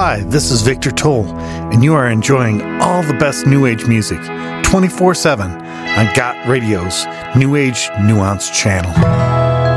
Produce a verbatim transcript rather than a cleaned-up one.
Hi, this is Victor Toll, and you are enjoying all the best New Age music twenty-four seven on Got Radio's New Age Nuance channel.